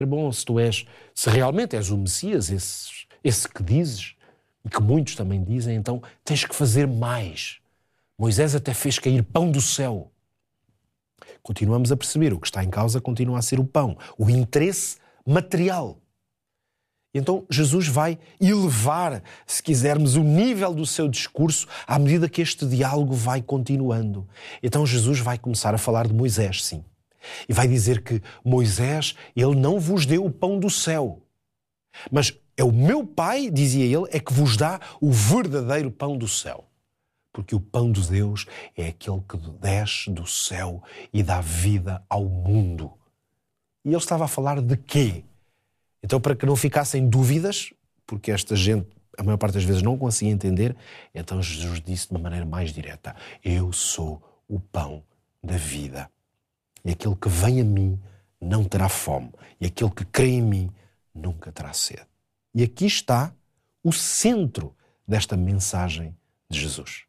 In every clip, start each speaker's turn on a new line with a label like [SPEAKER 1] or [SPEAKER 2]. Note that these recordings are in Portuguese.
[SPEAKER 1] bom, se realmente és o Messias, esse que dizes, e que muitos também dizem, então tens que fazer mais. Moisés até fez cair pão do céu. Continuamos a perceber, o que está em causa continua a ser o pão, o interesse material. Então Jesus vai elevar, se quisermos, o nível do seu discurso à medida que este diálogo vai continuando. Então Jesus vai começar a falar de Moisés, sim. E vai dizer que Moisés, ele não vos deu o pão do céu. Mas é o meu Pai, dizia ele, é que vos dá o verdadeiro pão do céu. Porque o pão de Deus é aquele que desce do céu e dá vida ao mundo. E ele estava a falar de quê? Então, para que não ficassem dúvidas, porque esta gente, a maior parte das vezes, não conseguia entender, então Jesus disse de uma maneira mais direta: eu sou o pão da vida. E aquele que vem a mim não terá fome. E aquele que crê em mim nunca terá sede. E aqui está o centro desta mensagem de Jesus.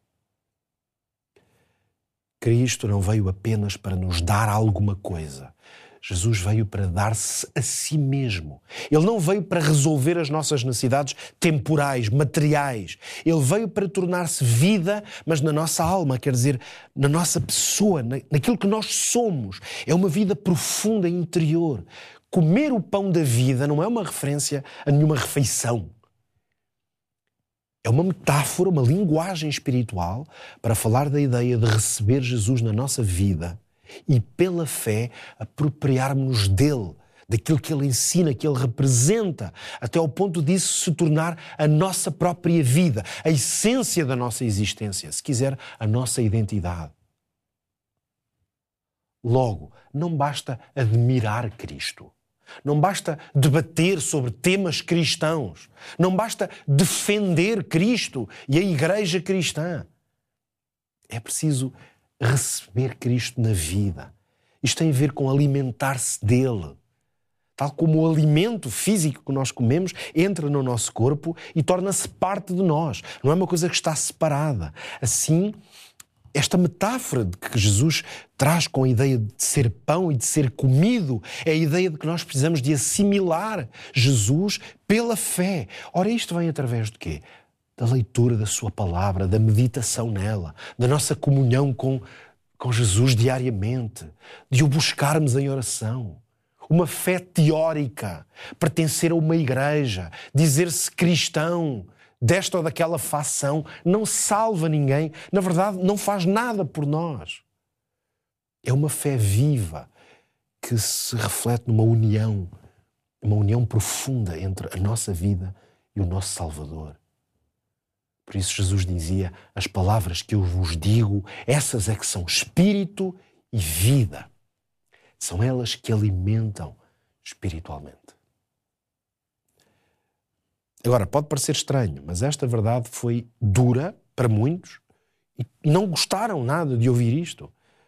[SPEAKER 1] Cristo não veio apenas para nos dar alguma coisa. Jesus veio para dar-se a si mesmo. Ele não veio para resolver as nossas necessidades temporais, materiais. Ele veio para tornar-se vida, mas na nossa alma, quer dizer, na nossa pessoa, naquilo que nós somos. É uma vida profunda e interior. Comer o pão da vida não é uma referência a nenhuma refeição. É uma metáfora, uma linguagem espiritual para falar da ideia de receber Jesus na nossa vida e, pela fé, apropriarmos-nos dele, daquilo que ele ensina, que ele representa, até ao ponto disso se tornar a nossa própria vida, a essência da nossa existência, se quiser, a nossa identidade. Logo, não basta admirar Cristo. Não basta debater sobre temas cristãos. Não basta defender Cristo e a Igreja cristã. É preciso receber Cristo na vida. Isto tem a ver com alimentar-se dele. Tal como o alimento físico que nós comemos entra no nosso corpo e torna-se parte de nós. Não é uma coisa que está separada. Assim, esta metáfora de que Jesus traz com a ideia de ser pão e de ser comido é a ideia de que nós precisamos de assimilar Jesus pela fé. Ora, isto vem através de quê? Da leitura da sua palavra, da meditação nela, da nossa comunhão com Jesus diariamente, de o buscarmos em oração. Uma fé teórica, pertencer a uma igreja, dizer-se cristão, desta ou daquela facção, não salva ninguém. Na verdade, não faz nada por nós. É uma fé viva que se reflete numa união, uma união profunda entre a nossa vida e o nosso Salvador. Por isso Jesus dizia: as palavras que eu vos digo, essas é que são espírito e vida. São elas que alimentam espiritualmente. Agora, pode parecer estranho, mas esta verdade foi dura para muitos e não gostaram nada de ouvir isto.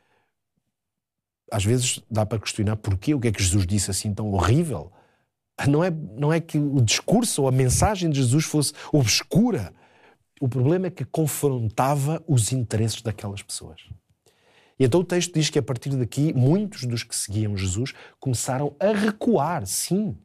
[SPEAKER 1] Às vezes dá para questionar porquê, o que é que Jesus disse assim tão horrível. Não é que o discurso ou a mensagem de Jesus fosse obscura. O problema é que confrontava os interesses daquelas pessoas. E então o texto diz que a partir daqui muitos dos que seguiam Jesus começaram a recuar. Sim,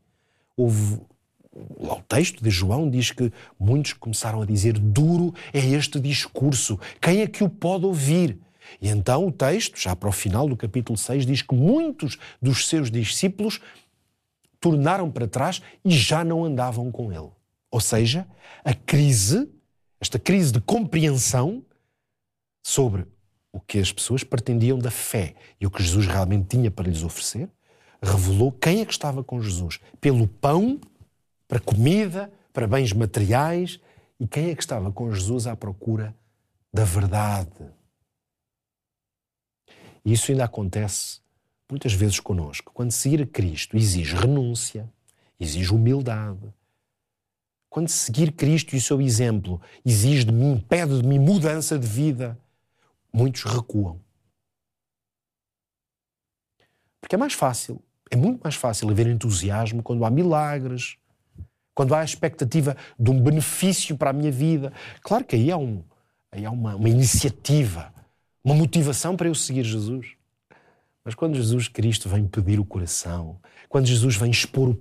[SPEAKER 1] o texto de João diz que muitos começaram a dizer: duro é este discurso, quem é que o pode ouvir? E então o texto, já para o final do capítulo 6, diz que muitos dos seus discípulos tornaram para trás e já não andavam com ele. Ou seja, esta crise de compreensão sobre o que as pessoas pretendiam da fé e o que Jesus realmente tinha para lhes oferecer, revelou quem é que estava com Jesus. Pelo pão, para comida, para bens materiais, e quem é que estava com Jesus à procura da verdade. E isso ainda acontece muitas vezes connosco. Quando seguir a Cristo exige renúncia, exige humildade. Quando seguir Cristo e o seu exemplo exige de mim, pede de mim mudança de vida, muitos recuam. Porque é muito mais fácil haver entusiasmo quando há milagres, quando há a expectativa de um benefício para a minha vida. Claro que aí há uma iniciativa, uma motivação para eu seguir Jesus. Mas quando Jesus Cristo vem pedir o coração, quando Jesus vem expor o